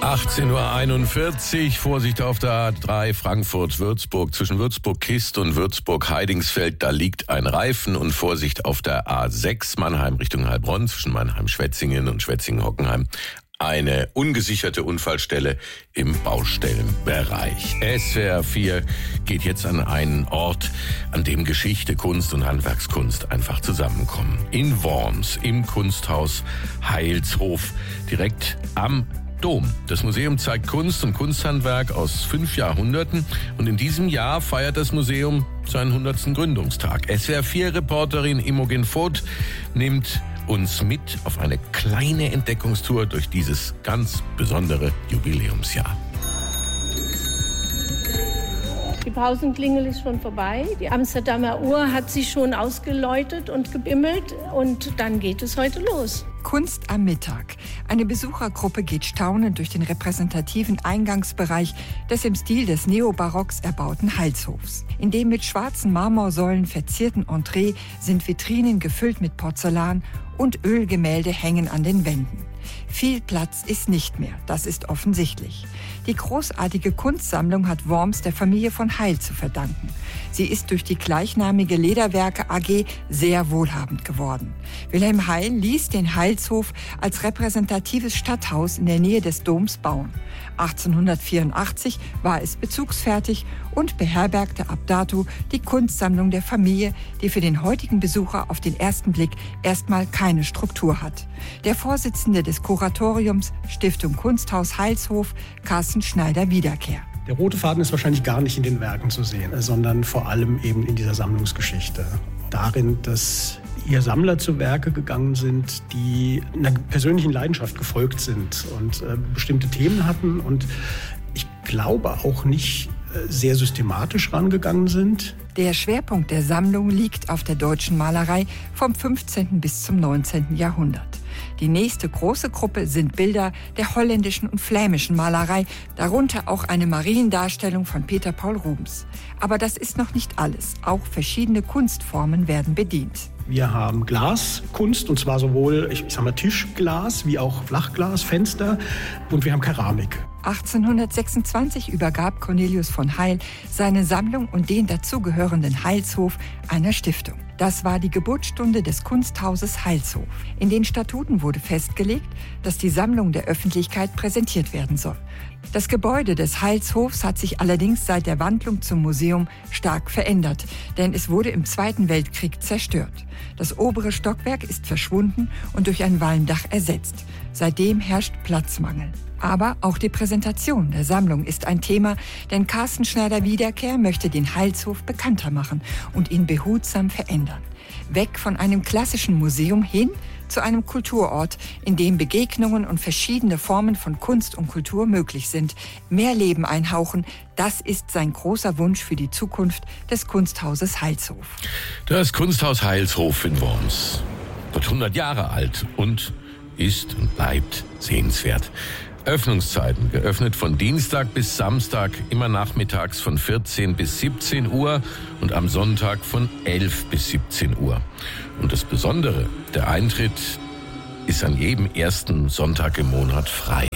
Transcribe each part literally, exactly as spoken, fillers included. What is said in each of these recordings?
achtzehn Uhr einundvierzig, Vorsicht auf der A drei Frankfurt-Würzburg. Zwischen Würzburg-Kist und Würzburg-Heidingsfeld, da liegt ein Reifen. Und Vorsicht auf der A sechs Mannheim Richtung Heilbronn, zwischen Mannheim-Schwetzingen und Schwetzingen-Hockenheim. Eine ungesicherte Unfallstelle im Baustellenbereich. S W R vier geht jetzt an einen Ort, an dem Geschichte, Kunst und Handwerkskunst einfach zusammenkommen. In Worms, im Kunsthaus Heilshof, direkt am Dom. Das Museum zeigt Kunst und Kunsthandwerk aus fünf Jahrhunderten und in diesem Jahr feiert das Museum seinen hundertsten Gründungstag. S W R vier Reporterin Imogen Voth nimmt uns mit auf eine kleine Entdeckungstour durch dieses ganz besondere Jubiläumsjahr. Die Pausenklingel ist schon vorbei. Die Amsterdamer Uhr hat sich schon ausgeläutet und gebimmelt und dann geht es heute los. Kunst am Mittag. Eine Besuchergruppe geht staunend durch den repräsentativen Eingangsbereich des im Stil des Neobarocks erbauten Heilshofs. In dem mit schwarzen Marmorsäulen verzierten Entree sind Vitrinen gefüllt mit Porzellan und Ölgemälde hängen an den Wänden. Viel Platz ist nicht mehr, das ist offensichtlich. Die großartige Kunstsammlung hat Worms der Familie von Heil zu verdanken. Sie ist durch die gleichnamige Lederwerke A G sehr wohlhabend geworden. Wilhelm Heil ließ den Heilshof als repräsentatives Stadthaus in der Nähe des Doms bauen. achtzehnhundertvierundachtzig war es bezugsfertig und beherbergte ab dato die Kunstsammlung der Familie, die für den heutigen Besucher auf den ersten Blick erstmal keine Struktur hat. Der Vorsitzende des Kuratoriums Stiftung Kunsthaus Heilshof, Carsten Schneider-Wiederkehr. Der rote Faden ist wahrscheinlich gar nicht in den Werken zu sehen, sondern vor allem eben in dieser Sammlungsgeschichte. Darin, dass ihr Sammler zu Werke gegangen sind, die einer persönlichen Leidenschaft gefolgt sind und äh, bestimmte Themen hatten und ich glaube auch nicht äh, sehr systematisch rangegangen sind. Der Schwerpunkt der Sammlung liegt auf der deutschen Malerei vom fünfzehnten bis zum neunzehnten Jahrhundert. Die nächste große Gruppe sind Bilder der holländischen und flämischen Malerei, darunter auch eine Mariendarstellung von Peter Paul Rubens. Aber das ist noch nicht alles. Auch verschiedene Kunstformen werden bedient. Wir haben Glaskunst, und zwar sowohl, ich sag mal, Tischglas wie auch Flachglas, Fenster, und wir haben Keramik. achtzehnhundertsechsundzwanzig übergab Cornelius von Heil seine Sammlung und den dazugehörenden Heilshof einer Stiftung. Das war die Geburtsstunde des Kunsthauses Heilshof. In den Statuten wurde festgelegt, dass die Sammlung der Öffentlichkeit präsentiert werden soll. Das Gebäude des Heilshofs hat sich allerdings seit der Wandlung zum Museum stark verändert, denn es wurde im Zweiten Weltkrieg zerstört. Das obere Stockwerk ist verschwunden und durch ein Walmdach ersetzt. Seitdem herrscht Platzmangel. Aber auch die Präsentation der Sammlung ist ein Thema, denn Carsten Schneider-Wiederkehr möchte den Heilshof bekannter machen und ihn behutsam verändern. Weg von einem klassischen Museum hin zu einem Kulturort, in dem Begegnungen und verschiedene Formen von Kunst und Kultur möglich sind. Mehr Leben einhauchen, das ist sein großer Wunsch für die Zukunft des Kunsthauses Heilshof. Das Kunsthaus Heilshof in Worms wird hundert Jahre alt und ist und bleibt sehenswert. Öffnungszeiten, geöffnet von Dienstag bis Samstag, immer nachmittags von vierzehn bis siebzehn Uhr und am Sonntag von elf bis siebzehn Uhr. Und das Besondere, der Eintritt ist an jedem ersten Sonntag im Monat frei.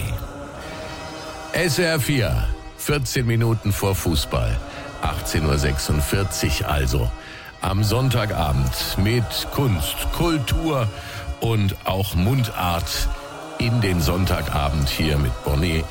S W R vier, vierzehn Minuten vor Fußball, achtzehn Uhr sechsundvierzig also, am Sonntagabend mit Kunst, Kultur und auch Mundart in den Sonntagabend hier mit Bonnet